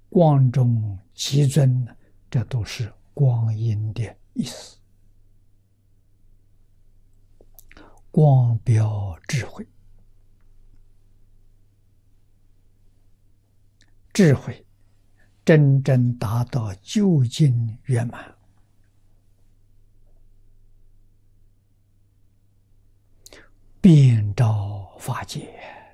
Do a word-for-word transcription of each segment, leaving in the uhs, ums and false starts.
光中极尊，这都是光阴的意思。光表智慧，智慧真正达到究竟圆满，遍照法界。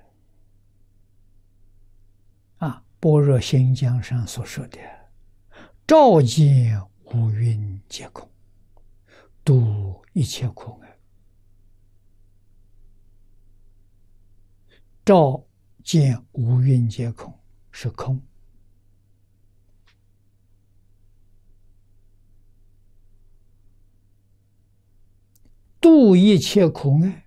啊，般若心经上所说的“照见五蕴皆空，度一切苦厄”。照见五蕴皆空是空，度一切苦厄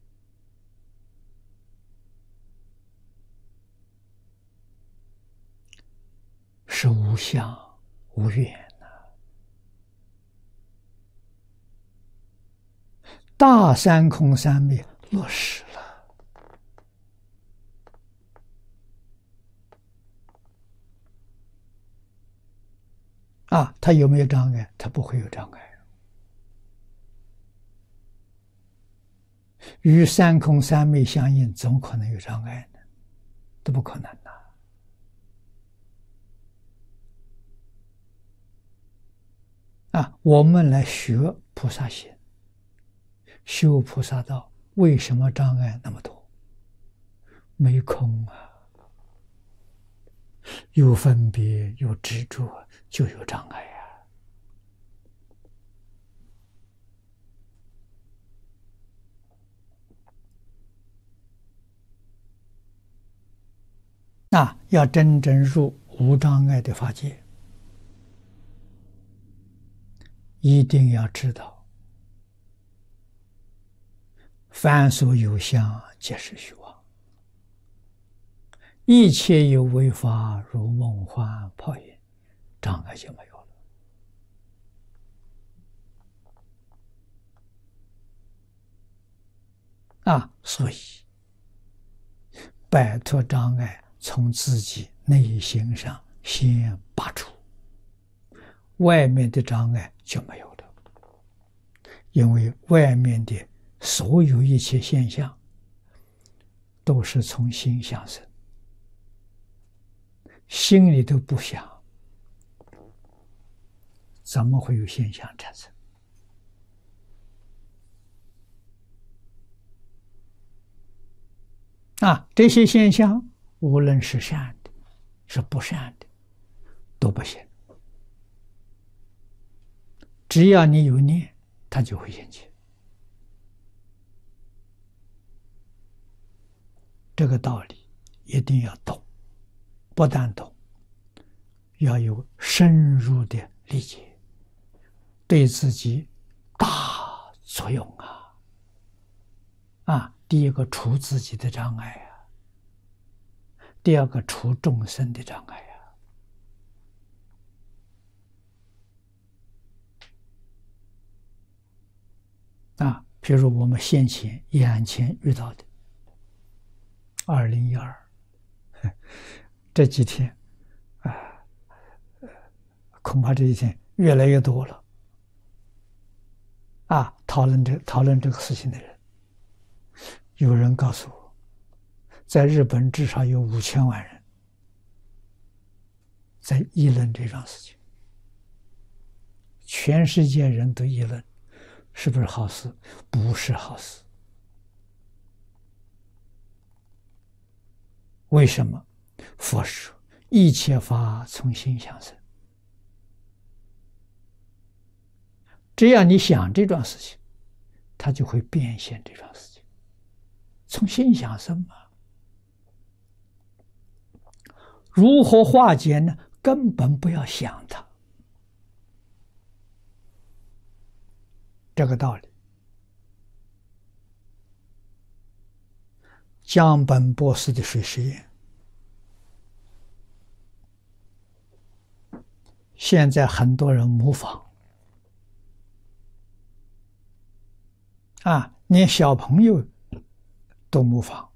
是无相无愿呐、啊。大三空三昧落实了。啊，他有没有障碍？他不会有障碍。与三空三昧相应，怎么可能有障碍呢？都不可能的。啊，我们来学菩萨行，修菩萨道，为什么障碍那么多？没空啊，有分别，有执着，就有障碍呀。啊，要真正入无障碍的法界，一定要知道，凡所有相，皆是虚妄。一切有为法，如梦幻泡影，障碍就没有了。啊，所以摆脱障碍，从自己内心上先拔除，外面的障碍就没有了。因为外面的所有一切现象，都是从心想生。心里都不想，怎么会有现象产生？啊，这些现象无论是善的是不善的都不行，只要你有念，它就会现前。这个道理一定要懂，不但懂，要有深入的理解，对自己大作用啊！啊，第一个除自己的障碍啊，第二个除众生的障碍啊！啊，譬如我们先前眼前遇到的二零一二。这几天，啊，恐怕这几天越来越多了。啊，讨论这讨论这个事情的人，有人告诉我，在日本至少有五千万人在议论这桩事情。全世界人都议论，是不是好事？不是好事。为什么？佛说一切法从心想生，只要你想这桩事情，它就会变现这桩事情。从心想生嘛，如何化解呢？根本不要想它。这个道理，江本博士的水实验，现在很多人模仿，啊，连小朋友都模仿。